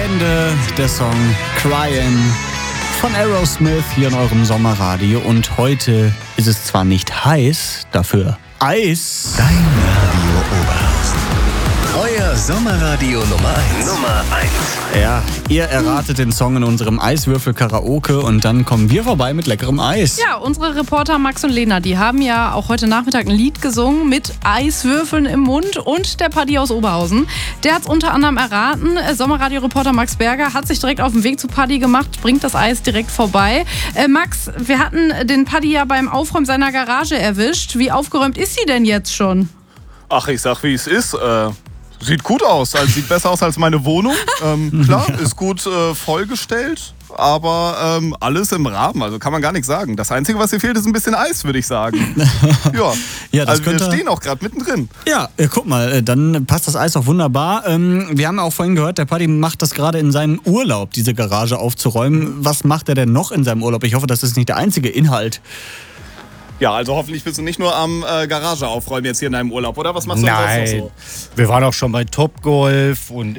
Legende, der Song Cryin' von Aerosmith hier in eurem Sommerradio. Und heute ist es zwar nicht heiß, dafür Eis. Dein Radio Oberhausen. Euer Sommerradio Nummer 1. Nummer 1. Ja, ihr erratet den Song in unserem Eiswürfel-Karaoke und dann kommen wir vorbei mit leckerem Eis. Ja, unsere Reporter Max und Lena, die haben ja auch heute Nachmittag ein Lied gesungen mit Eiswürfeln im Mund und der Paddy aus Oberhausen. Der hat es unter anderem erraten. Sommerradio-Reporter Max Berger hat sich direkt auf den Weg zu Paddy gemacht, bringt das Eis direkt vorbei. Max, wir hatten den Paddy ja beim Aufräumen seiner Garage erwischt. Wie aufgeräumt ist sie denn jetzt schon? Ach, ich sag, wie es ist. Sieht gut aus. Also sieht besser aus als meine Wohnung. Klar, ist gut vollgestellt, aber alles im Rahmen. Also kann man gar nichts sagen. Das Einzige, was hier fehlt, ist ein bisschen Eis, würde ich sagen. Ja, das also wir stehen auch gerade mittendrin. Ja, guck mal, dann passt das Eis auch wunderbar. Wir haben auch vorhin gehört, der Paddy macht das gerade in seinem Urlaub, diese Garage aufzuräumen. Was macht er denn noch in seinem Urlaub? Ich hoffe, das ist nicht der einzige Inhalt. Ja, also hoffentlich bist du nicht nur am Garage aufräumen jetzt hier in deinem Urlaub, oder? Was machst du Nein, sonst noch so? Wir waren auch schon bei Topgolf und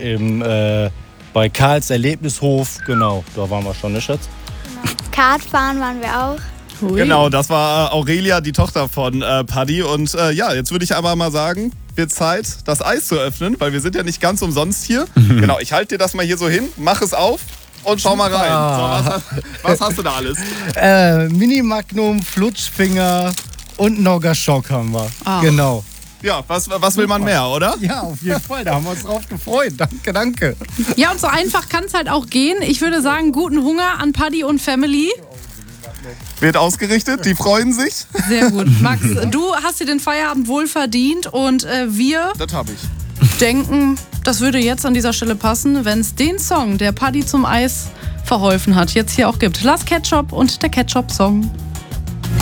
bei Karls Erlebnishof. Genau, da waren wir schon, ne Schatz? Kartfahren waren wir auch. Hui. Genau, das war Aurelia, die Tochter von Paddy. Und ja, jetzt würde ich aber mal sagen, wird Zeit, das Eis zu öffnen, weil wir sind ja nicht ganz umsonst hier. Genau, ich halte dir das mal hier so hin, mach es auf. Und schau mal rein. So, was hast du da alles? Mini-Magnum, Flutschfinger und Nogger-Schock haben wir. Ach. Genau. Ja, was will man mehr, oder? Ja, auf jeden Fall. Da haben wir uns drauf gefreut. Danke, danke. Ja, und so einfach kann es halt auch gehen. Ich würde sagen, guten Hunger an Paddy und Family. Wird ausgerichtet, die freuen sich. Sehr gut. Max, du hast dir den Feierabend wohl verdient und wir Das habe ich. denken, das würde jetzt an dieser Stelle passen, wenn es den Song, der Paddy zum Eis verholfen hat, jetzt hier auch gibt. Last Ketchup und der Ketchup-Song.